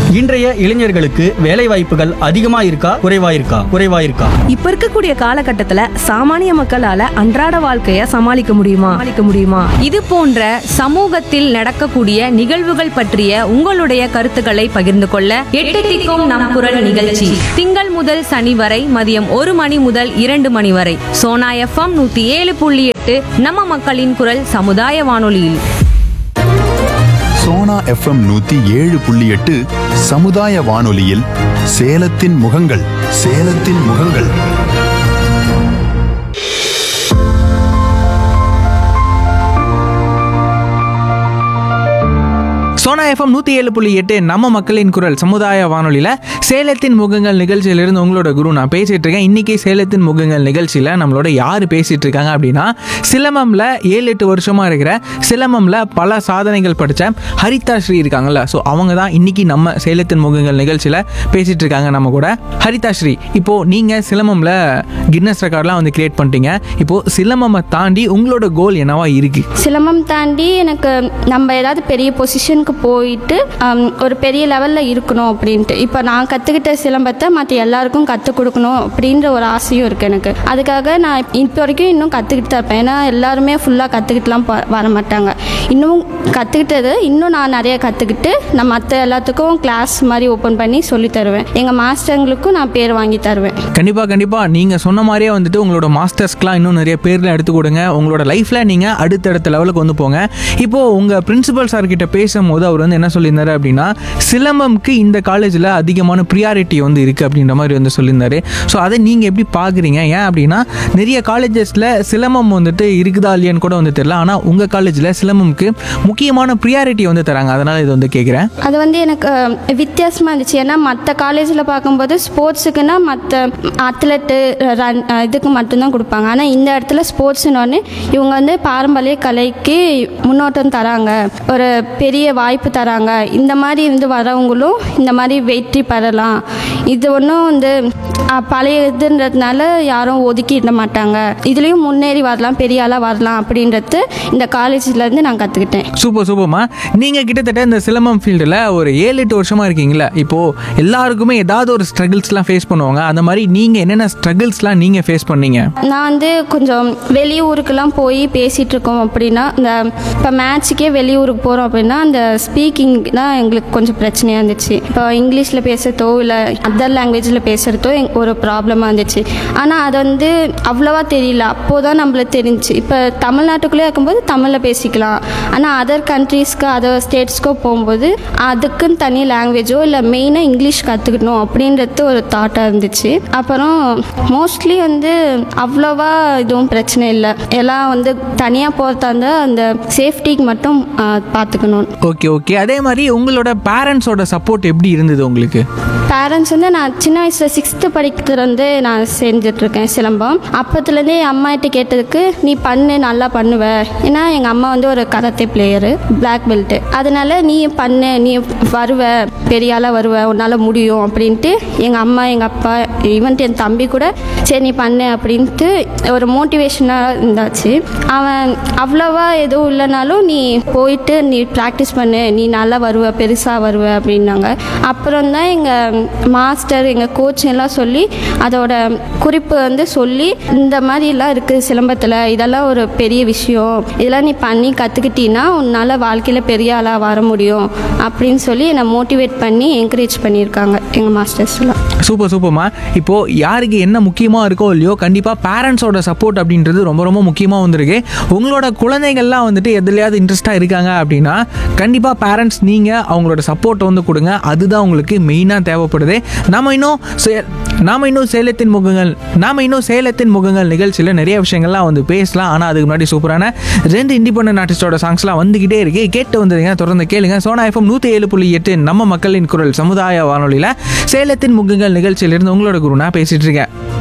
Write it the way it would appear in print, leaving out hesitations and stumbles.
இன்றைய இளைஞர்களுக்கு வேலை வாய்ப்புகள் அதிகமா இருக்கா குறைவா இருக்கா? இப்ப இருக்கக்கூடிய காலகட்டத்துல சாமானிய மக்களால அன்றாட வாழ்க்கைய சமாளிக்க முடியுமா? இது போன்ற சமூகத்தில் நடக்கக்கூடிய நிகழ்வுகள் பற்றிய உங்களுடைய கருத்துக்களை பகிர்ந்து கொள்ள 8 திக்கும் நம் குரல் நிகழ்ச்சி திங்கள் முதல் சனி வரை மதியம் 1 மணி முதல் 2 மணி வரை சோனா FM 107.8 நம்ம மக்களின் குரல் சமுதாய வானொலியில். சோனா FM 107.8 சமுதாய வானொலியில் சேலத்தின் முகங்கள். சோனா FM 107.8 நம்ம மக்களின் குரல் சமுதாய வானொலியில் சேலத்தின் முகங்கள் நிகழ்ச்சியிலிருந்து உங்களோட குரு நான் பேசிட்டு இருக்கேன். இன்னைக்கு சேலத்தின் முகங்கள் நிகழ்ச்சியில் நம்மளோட யார் பேசிட்டு இருக்காங்க அப்படின்னா, சிலம்பம்ல 7-8 வருஷமா இருக்கிற சிலம்பம்ல பல சாதனைகள் படித்த ஹரிதா ஸ்ரீ இருக்காங்கல்ல. ஸோ அவங்க தான் இன்னைக்கு நம்ம சேலத்தின் முகங்கள் நிகழ்ச்சியில் பேசிட்டு இருக்காங்க நம்ம கூட. ஹரிதா ஸ்ரீ, இப்போ நீங்க சிலம்பம்ல கின்னஸ் ரெக்கார்ட்லாம் வந்து கிரியேட் பண்ணிட்டீங்க. இப்போ சிலம்பம் தாண்டி உங்களோட கோல் என்னவா இருக்கு? சிலம்பம் தாண்டி எனக்கு நம்ம ஏதாவது பெரிய பொசிஷனுக்கு போயிட்டு ஒரு பெரிய லெவலில் இருக்கணும் அப்படின்ட்டு. இப்போ நான் கற்றுக்கிட்ட சிலம்பத்தை மற்ற எல்லாருக்கும் கற்றுக் கொடுக்கணும் அப்படின்ற ஒரு ஆசையும் இருக்குது எனக்கு. அதுக்காக நான் இப்போ வரைக்கும் இன்னும் கற்றுக்கிட்டு தான் இருப்பேன். ஏன்னா எல்லாருமே ஃபுல்லாக கற்றுக்கிட்டுலாம் வர மாட்டாங்க. இன்னும் கற்றுக்கிட்டது இன்னும் நான் நிறைய கற்றுக்கிட்டு நான் மற்ற எல்லாத்துக்கும் கிளாஸ் மாதிரி ஓப்பன் பண்ணி சொல்லி தருவேன். எங்கள் மாஸ்டர்களுக்கும் நான் பேர் வாங்கி தருவேன். கண்டிப்பாக நீங்கள் சொன்ன மாதிரியே வந்துட்டு உங்களோட மாஸ்டர்ஸ்க்குலாம் இன்னும் நிறைய பேர்லாம் எடுத்து கொடுங்க. உங்களோட லைஃப்பில் நீங்கள் அடுத்தடுத்த லெவலுக்கு வந்து போங்க. இப்போது உங்கள் பிரின்சிபல் சார்கிட்ட பேசும்போது அவர் வந்து என்ன சொல்லியிருந்தாரு அப்படின்னா, சிலம்பம்க்கு இந்த காலேஜில் அதிகமான ப்ரியாரிட்டி வந்து இருக்குது அப்படின்ற மாதிரி வந்து சொல்லியிருந்தாரு. ஸோ அதை நீங்கள் எப்படி பார்க்குறீங்க? ஏன் அப்படின்னா, நிறைய காலேஜஸில் சிலம்பம் வந்துட்டு இருக்குதா இல்லையான்னு கூட வந்து தெரியல. ஆனால் உங்கள் காலேஜில் சிலம்பம்க்கு முக்கியமான ப்ரியாரிட்டி வந்து தராங்க. அதனால் இது வந்து கேட்குறேன். அது வந்து எனக்கு வித்தியாசமாக இருந்துச்சு. ஏன்னா மற்ற காலேஜில் பார்க்கும்போது ஸ்போர்ட்ஸுக்குன்னா மற்ற அத்லெட்டு ரன் இதுக்கு மட்டும்தான் கொடுப்பாங்க. ஆனால் இந்த இடத்துல ஸ்போர்ட்ஸ்னு இவங்க வந்து பாரம்பரிய கலைக்கு முன்னோட்டம் தராங்க, ஒரு பெரிய வாய்ப்பு தராங்க. இந்த மாதிரி இருந்து வரவங்களும் இந்த மாதிரி வெற்றி பெறலாம். இது ஒன்றும் வந்து பழைய இதுன்றதுனால யாரும் ஒதுக்கிட மாட்டாங்க. இதுலேயும் முன்னேறி வரலாம், பெரிய ஆளாக வரலாம் அப்படின்றது இந்த காலேஜ்லேருந்து நான் கற்றுக்கிட்டேன். சூப்பர்மா. நீங்கள் கிட்டத்தட்ட இந்த சிலம்பம் ஃபீல்டில் ஒரு 7-8 வருஷமாக இருக்கீங்களா? இப்போது எல்லாருக்குமே ஏதாவது ஒரு ஸ்ட்ரகிள்ஸ்லாம் ஃபேஸ் பண்ணுவாங்க. அந்த மாதிரி நீங்கள் என்னென்ன ஸ்ட்ரகிள்ஸ்லாம் நீங்கள் ஃபேஸ் பண்ணீங்க? நான் வந்து கொஞ்சம் வெளியூருக்கெல்லாம் போய் பேசிகிட்டு இருக்கோம் அப்படின்னா, இந்த இப்போ மேட்ச்சுக்கே வெளியூருக்கு போகிறோம் அப்படின்னா அந்த ஸ்பீக்கிங் தான் எங்களுக்கு கொஞ்சம் பிரச்சனையாக இருந்துச்சு. இப்போ இங்கிலீஷில் பேசுகிறதோ இல்லை அதர் லாங்குவேஜில் பேசுகிறதோ ஒரு ப்ராப்ளமாக இருந்துச்சு. ஆனால் அது வந்து அவ்வளோவா தெரியல. அப்போது தான் நம்மளுக்கு தெரிஞ்சு. இப்போ தமிழ்நாட்டுக்குள்ளே இருக்கும்போது தமிழில் பேசிக்கலாம். ஆனால் அதர் கண்ட்ரீஸ்க்கு அதர் ஸ்டேட்ஸ்க்கோ போகும்போது அதுக்குன்னு தனி லாங்குவேஜோ இல்லை மெயினாக இங்கிலீஷ் கற்றுக்கணும் அப்படின்றது ஒரு தாட்டாக இருந்துச்சு. அப்புறம் மோஸ்ட்லி வந்து அவ்வளோவா இதுவும் பிரச்சனை இல்லை. எல்லாம் வந்து தனியாக போகிறதா இருந்தால் அந்த சேஃப்டிக்கு மட்டும் பார்த்துக்கணும். ஓகே. அதே மாதிரி உங்களோட பேரண்ட்ஸோட சப்போர்ட் எப்படி இருந்தது உங்களுக்கு? பேரண்ட்ஸ் வந்து நான் சின்ன வயசில் 6th படிக்கிறதுலேருந்து நான் செஞ்சிட்ருக்கேன் சிலம்பம். அப்போத்துலேருந்தே என் அம்மாகிட்ட கேட்டதுக்கு நீ பண்ணு, நல்லா பண்ணுவ. ஏன்னா எங்கள் அம்மா வந்து ஒரு கராத்தே பிளேயரு, பிளாக் பெல்ட்டு. அதனால நீ பண்ணு, நீ வருவ, பெரிய ஆளாக வருவ, உன்னால் முடியும் அப்படின்ட்டு எங்கள் அம்மா, எங்கள் அப்பா, ஈவன் என் தம்பி கூட சரி நீ பண்ணு அப்படின்ட்டு ஒரு மோட்டிவேஷனாக இருந்தாச்சு. அவன் அவ்வளோவா எதுவும் இல்லைனாலும் நீ போயிட்டு நீ ப்ராக்டிஸ் பண்ணு, நீ நல்லா வருவ, பெருசாக வருவ அப்படின்னாங்க. அப்புறம் தான் எங்கள் மாஸ்டர், எங்கள் கோச் எல்லாம் சொல்லி அதோட குறிப்பு வந்து சொல்லி இந்த மாதிரிலாம் இருக்குது சிலம்பத்தில், இதெல்லாம் ஒரு பெரிய விஷயம், இதெல்லாம் நீ பண்ணி கற்றுக்கிட்டீன்னா உன்னால் வாழ்க்கையில் பெரிய ஆளாக வர முடியும் அப்படின்னு சொல்லி என்னை மோட்டிவேட் பண்ணி என்கரேஜ் பண்ணியிருக்காங்க எங்கள் மாஸ்டர்ஸ்லாம். சூப்பர்மா. இப்போது யாருக்கு என்ன முக்கியமாக இருக்கோ இல்லையோ, கண்டிப்பாக பேரண்ட்ஸோட சப்போர்ட் அப்படின்றது ரொம்ப ரொம்ப முக்கியமாக வந்திருக்கு. உங்களோட குழந்தைகள்லாம் வந்துட்டு எதுலையாவது இன்ட்ரெஸ்ட்டாக இருக்காங்க அப்படின்னா கண்டிப்பாக பேரண்ட்ஸ் நீங்கள் அவங்களோட சப்போர்ட்டை வந்து கொடுங்க. அதுதான் உங்களுக்கு மெயினாக தேவைப்படுது. நாம இன்னும் சேலத்தின் முகங்கள் நிகழ்ச்சியில் நிறைய விஷயங்கள்லாம் வந்து பேசலாம். ஆனால் அதுக்கு முன்னாடி சூப்பரான 2 இண்டிபெண்டன்ட் ஆர்டிஸ்டோட சாங்ஸ்லாம் வந்துகிட்டே இருக்கு. கேட்டு வந்துருங்க, தொடர்ந்து கேளுங்க. சோனா FM 107.8 நம்ம மக்களின் குரல் சமுதாய வானொலியில் சேலத்தின் முகங்கள் நிகழ்ச்சியிலிருந்து உங்களோட குரு நான் பேசிட்டு இருக்கேன்.